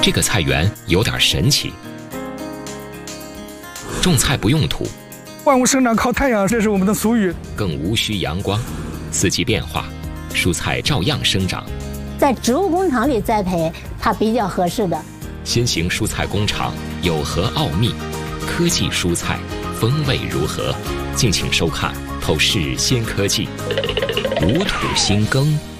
这个菜园有点神奇。种菜不用土， 万物生长靠太阳，这是我们的俗语。 更无需阳光，四季变化，蔬菜照样生长。 在植物工厂里栽培，它比较合适的。 新型蔬菜工厂有何奥秘？科技蔬菜风味如何？敬请收看《透视新科技》，无土新耕。